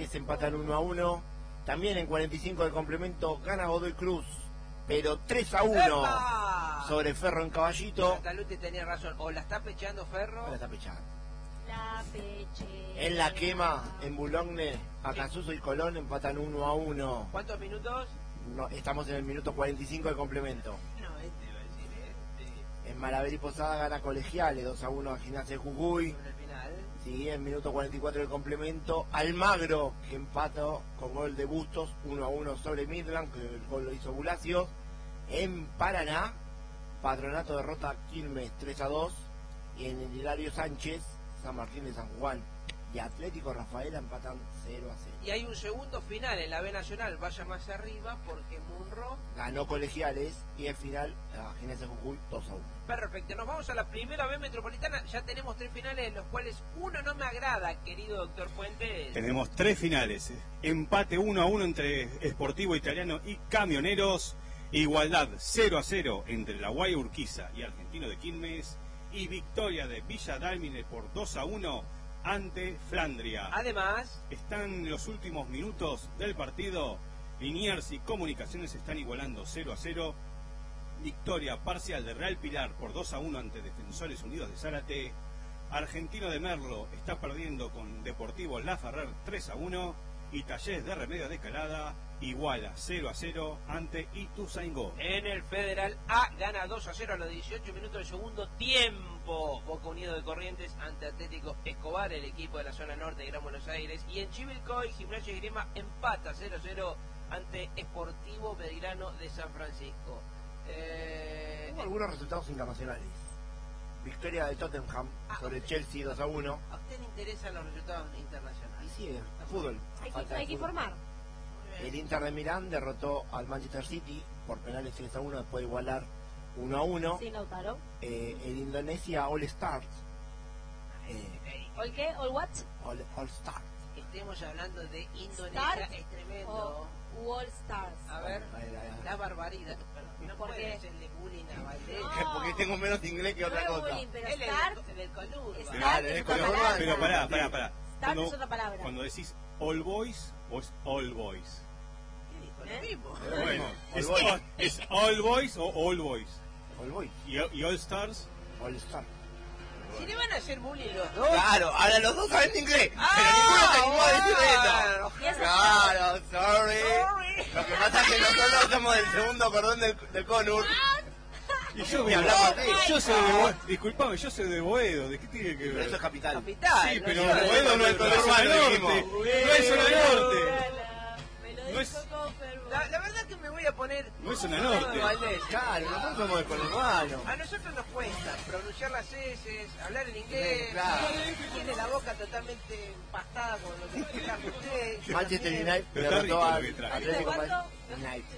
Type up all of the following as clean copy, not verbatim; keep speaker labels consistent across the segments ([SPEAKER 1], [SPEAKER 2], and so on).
[SPEAKER 1] Talleres empatan 1-1. También en 45 del complemento gana Godoy Cruz, pero 3-1
[SPEAKER 2] ¡Epa!
[SPEAKER 1] sobre Ferro en Caballito.
[SPEAKER 2] Taluti tenía razón, o la está pecheando Ferro.
[SPEAKER 1] La está pechando.
[SPEAKER 3] La peche.
[SPEAKER 1] En la quema, en Boulogne, Acasuso y Colón empatan 1-1.
[SPEAKER 2] ¿Cuántos minutos?
[SPEAKER 1] No, estamos en el minuto 45 del complemento.
[SPEAKER 2] No, este iba a decir,
[SPEAKER 1] En Malaver y Posada gana Colegiales 2-1 a Gimnasia de Jujuy.
[SPEAKER 2] sobre el final.
[SPEAKER 1] Sí, en minuto 44 del complemento, Almagro, que empató con gol de Bustos, 1-1 sobre Midland, que el gol lo hizo Bulacio. En Paraná, Patronato derrota a Quilmes 3-2. Y en el Hilario Sánchez, San Martín de San Juan y Atlético Rafaela empatan 0-0.
[SPEAKER 2] Y hay un segundo final en la B Nacional, vaya más arriba, porque Munro.
[SPEAKER 1] Ganó Colegiales y el final a Gimnasia de Jujuy 2-1.
[SPEAKER 2] Perfecto, nos vamos a la primera B Metropolitana. Ya tenemos 3 finales, en los cuales uno no me agrada, querido doctor Fuentes.
[SPEAKER 4] Tenemos 3 finales. Empate 1-1 entre Sportivo Italiano y Camioneros. Igualdad 0-0 entre La Guaira Urquiza y Argentino de Quilmes. Y victoria de Villa Dálmine por 2-1 ante Flandria.
[SPEAKER 2] Además,
[SPEAKER 4] Están en los últimos minutos del partido. Liniers y Comunicaciones están igualando 0-0. Victoria parcial de Real Pilar por 2-1 ante Defensores Unidos de Zárate. Argentino de Merlo está perdiendo con Deportivo La Ferrer 3-1. Y Talleres de Remedios de Calada iguala 0-0 ante Ituzaingó.
[SPEAKER 2] en el Federal A gana 2-0 a los 18 minutos del segundo tiempo. Boca Unido de Corrientes ante Atlético Escobar, el equipo de la zona norte de Gran Buenos Aires. Y en Chivilcoy, Gimnasia y Grima empata 0-0 ante Sportivo Belgrano de San Francisco.
[SPEAKER 1] Hubo algunos resultados internacionales. Victoria de Tottenham sobre Chelsea 2-1.
[SPEAKER 2] ¿A usted le interesan los resultados internacionales?
[SPEAKER 1] Y sí, fútbol. Falta de
[SPEAKER 3] Hay que
[SPEAKER 1] fútbol.
[SPEAKER 3] informar.
[SPEAKER 1] El Inter de Milán derrotó al Manchester City por penales 6-1 después de igualar 1-1.
[SPEAKER 3] Sí, Lautaro.
[SPEAKER 1] El Indonesia All Stars.
[SPEAKER 3] ¿All qué? ¿All what?
[SPEAKER 1] All Stars.
[SPEAKER 2] Estemos hablando de Indonesia,
[SPEAKER 3] Start
[SPEAKER 2] es tremendo.
[SPEAKER 3] O All Stars.
[SPEAKER 2] A ver,
[SPEAKER 1] Ahí.
[SPEAKER 2] la barbaridad. No
[SPEAKER 3] ¿Por
[SPEAKER 2] puede
[SPEAKER 3] qué?
[SPEAKER 2] hacerle bullying a Valdés.
[SPEAKER 3] No.
[SPEAKER 1] Porque tengo menos inglés que
[SPEAKER 3] No
[SPEAKER 1] otra
[SPEAKER 3] es
[SPEAKER 1] cosa.
[SPEAKER 3] bullying, pero
[SPEAKER 2] Él es
[SPEAKER 3] start,
[SPEAKER 2] del Coludo.
[SPEAKER 3] start
[SPEAKER 1] Dale,
[SPEAKER 3] es
[SPEAKER 1] con
[SPEAKER 3] otra
[SPEAKER 1] los
[SPEAKER 3] palabra.
[SPEAKER 4] Pero pará.
[SPEAKER 3] Start es otra palabra.
[SPEAKER 4] Cuando decís All Boys o es All Boys.
[SPEAKER 2] ¿Qué dijo? Lo mismo.
[SPEAKER 4] Bueno,
[SPEAKER 1] All Boys.
[SPEAKER 4] ¿es All Boys o All Boys?
[SPEAKER 1] All Boys.
[SPEAKER 4] ¿Y All Stars?
[SPEAKER 1] All Stars.
[SPEAKER 2] Si le van a hacer bullying los dos.
[SPEAKER 1] Claro, ahora los dos saben inglés.
[SPEAKER 2] Ah,
[SPEAKER 1] pero ninguno se animó a decir
[SPEAKER 2] bueno.
[SPEAKER 1] eso.
[SPEAKER 3] Y eso-
[SPEAKER 1] Claro, sorry.
[SPEAKER 2] Sorry.
[SPEAKER 1] Lo que pasa es que nosotros somos del segundo cordón de Conur.
[SPEAKER 4] Y yo
[SPEAKER 1] Y hablamos así.
[SPEAKER 4] Yo soy de Boedo. Disculpame, yo soy de Boedo. ¿De qué tiene que
[SPEAKER 1] Pero eso
[SPEAKER 4] ver?
[SPEAKER 1] es capital.
[SPEAKER 2] Capital.
[SPEAKER 4] Sí, pero
[SPEAKER 2] no sé.
[SPEAKER 4] Boedo no es
[SPEAKER 1] Pero
[SPEAKER 4] zona
[SPEAKER 1] urbano,
[SPEAKER 4] norte.
[SPEAKER 1] dijimos.
[SPEAKER 4] No es zona norte.
[SPEAKER 3] Me lo
[SPEAKER 4] No
[SPEAKER 3] dijo
[SPEAKER 4] es-
[SPEAKER 3] Cooper.
[SPEAKER 2] La verdad que me voy a poner.
[SPEAKER 4] No es zona norte.
[SPEAKER 2] Valdés.
[SPEAKER 1] Claro, nosotros somos de conurbano.
[SPEAKER 2] A nosotros nos cuesta pronunciar las S, hablar en inglés.
[SPEAKER 1] Claro.
[SPEAKER 2] Tiene la boca totalmente empastada con lo que explica usted.
[SPEAKER 1] Manchester United
[SPEAKER 4] Pero está rico
[SPEAKER 1] derrotó
[SPEAKER 4] lo
[SPEAKER 1] al
[SPEAKER 4] que trae.
[SPEAKER 1] Atlético
[SPEAKER 3] ¿Cuánto?
[SPEAKER 1] United.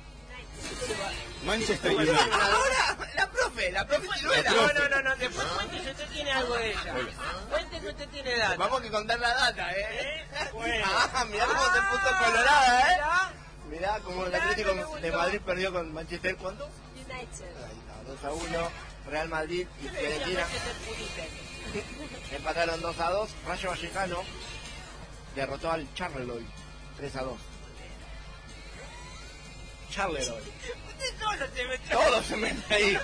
[SPEAKER 4] Manchester United.
[SPEAKER 2] Ahora, la profe Siluela. No, después cuente si usted tiene algo de ella. Cuente que usted tiene data.
[SPEAKER 1] Vamos a contar la data,
[SPEAKER 2] Bueno.
[SPEAKER 1] Mirá cómo se puso colorada,
[SPEAKER 2] Mirá.
[SPEAKER 1] Mirá cómo el
[SPEAKER 2] Mirá,
[SPEAKER 1] Atlético
[SPEAKER 2] que me gustó.
[SPEAKER 1] de Madrid perdió con Manchester. ¿Cuánto?
[SPEAKER 3] United.
[SPEAKER 1] 2-1. Real Madrid y
[SPEAKER 2] ¿Qué le decía
[SPEAKER 1] Fiorentina
[SPEAKER 2] Manchester United?
[SPEAKER 1] empataron 2-2. Rayo Vallecano derrotó al Charleroi 3-2. Charleroi.
[SPEAKER 2] Usted solo se metió.
[SPEAKER 1] Todo se mete ahí.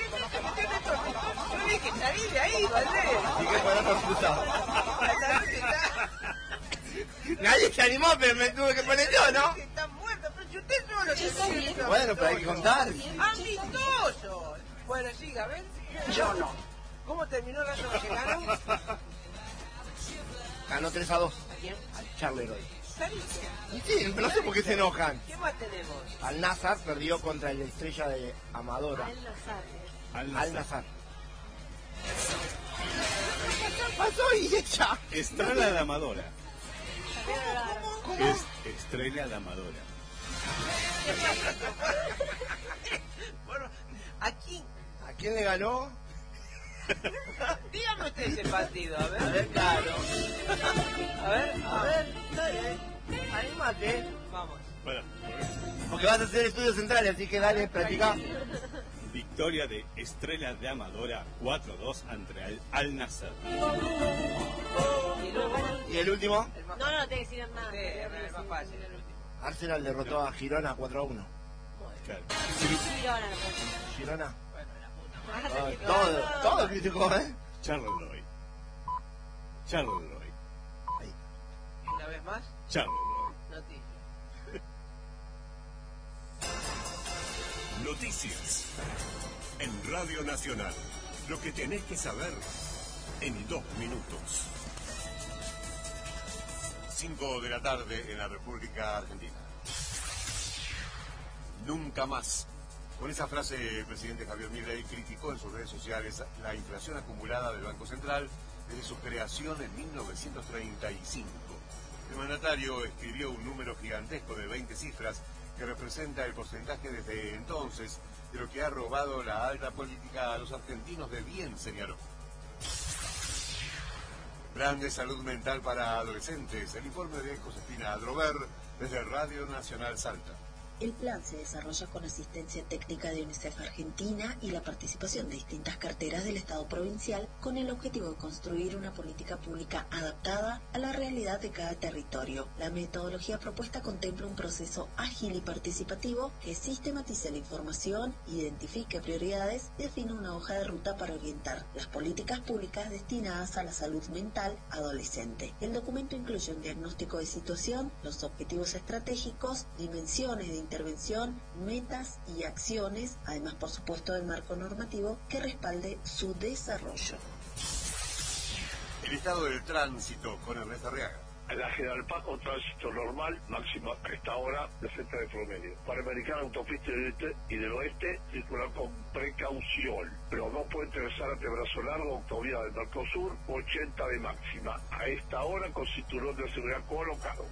[SPEAKER 2] Yo dije, salí de ahí, Valdés.
[SPEAKER 1] Y que por otro cruzado.
[SPEAKER 2] La noche está.
[SPEAKER 1] Nadie se animó, pero me tuve que poner yo, ¿no?
[SPEAKER 2] Está muerto, pero si usted solo se metió.
[SPEAKER 1] Bueno, pero hay que contar.
[SPEAKER 2] ¡Amistoso! Bueno, siga, ¿ven? Yo no. ¿Cómo terminó el Rayo Vallecano?
[SPEAKER 1] Ganó 3-2
[SPEAKER 2] ¿A quién?
[SPEAKER 1] al Charleroi.
[SPEAKER 2] Saliste.
[SPEAKER 1] Y sí, pero no sé por qué se enojan.
[SPEAKER 2] ¿Qué más tenemos?
[SPEAKER 1] Al Nazar perdió contra la Estrella de Amadora.
[SPEAKER 3] Al Nazar.
[SPEAKER 1] Al Nazar. ¿Qué pasó y ella?
[SPEAKER 4] Estrella de Amadora.
[SPEAKER 3] ¿Cómo?
[SPEAKER 4] Estrella de Amadora.
[SPEAKER 2] Bueno, ¿a quién?
[SPEAKER 1] ¿A quién le ganó?
[SPEAKER 2] Dígame usted ese partido, a ver.
[SPEAKER 1] A ver, claro.
[SPEAKER 2] A ver.
[SPEAKER 1] Dale. Anímate.
[SPEAKER 2] Vamos.
[SPEAKER 4] Bueno,
[SPEAKER 1] Porque vas a hacer estudios centrales, así que dale, practica.
[SPEAKER 4] victoria de Estrella de Amadora 4-2 ante Al Nassr.
[SPEAKER 2] Y
[SPEAKER 1] ¿Y el último?
[SPEAKER 2] El más
[SPEAKER 3] No, no, te decir nada.
[SPEAKER 2] el más fácil, el último.
[SPEAKER 1] Arsenal derrotó a Girona 4-1.
[SPEAKER 4] Claro.
[SPEAKER 3] Girona, no puedo.
[SPEAKER 1] Girona.
[SPEAKER 2] Bueno, la puta.
[SPEAKER 1] Ay, todo criticó, ¿eh?
[SPEAKER 4] Charleroi. Charleroi.
[SPEAKER 1] Ahí.
[SPEAKER 2] Una vez más,
[SPEAKER 4] Charleroi.
[SPEAKER 2] noticias.
[SPEAKER 5] Noticias. En Radio Nacional. Lo que tenés que saber en 2 minutos. 5 de la tarde en la República Argentina. Nunca más. Con esa frase, el presidente Javier Milei criticó en sus redes sociales la inflación acumulada del Banco Central desde su creación en 1935. El mandatario escribió un número gigantesco de 20 cifras que representa el porcentaje desde entonces de lo que ha robado la alta política a los argentinos de bien, señaló. Plan de salud mental para adolescentes. El informe de Josefina Adrover desde Radio Nacional Salta.
[SPEAKER 6] El plan se desarrolla con asistencia técnica de UNICEF Argentina y la participación de distintas carteras del Estado provincial con el objetivo de construir una política pública adaptada a la realidad de cada territorio. La metodología propuesta contempla un proceso ágil y participativo que sistematice la información, identifique prioridades y define una hoja de ruta para orientar las políticas públicas destinadas a la salud mental adolescente. El documento incluye un diagnóstico de situación, los objetivos estratégicos, dimensiones de intervención, metas y acciones, además por supuesto del marco normativo que respalde su desarrollo.
[SPEAKER 5] El estado del tránsito con Ernesto Arriaga.
[SPEAKER 7] La General Paz con tránsito normal, máxima a esta hora, 60 de promedio. Panamericana, autopista del este y del oeste, circular con precaución. Pero no puede interesar ante Brazo Largo, autovía del Mercosur, 80 de máxima. A esta hora con cinturón de seguridad colocado.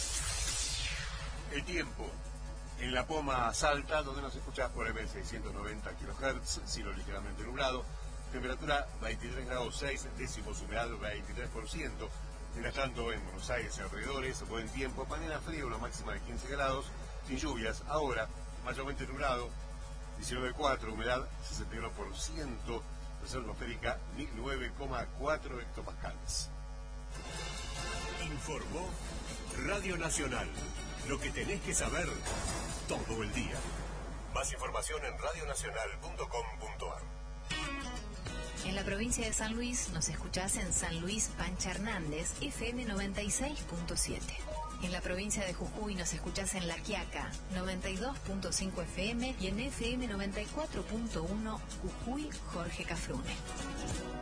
[SPEAKER 5] El tiempo. En La Poma, Salta, donde nos escuchás por M 690 kHz, cielo ligeramente nublado, temperatura 23 grados 6 décimos, humedad 23%. Mientras tanto, en Buenos Aires y alrededores, buen tiempo, mañana frío, una máxima de 15 grados, sin lluvias, ahora mayormente nublado, 19,4, humedad 61%, presión atmosférica 1009,4 hectopascales. Informó Radio Nacional. Lo que tenés que saber todo el día. Más información en radionacional.com.ar.
[SPEAKER 8] En la provincia de San Luis nos escuchás en San Luis Pancha Hernández, FM 96.7. En la provincia de Jujuy nos escuchás en La Quiaca, 92.5 FM y en FM 94.1 Jujuy Jorge Cafrune.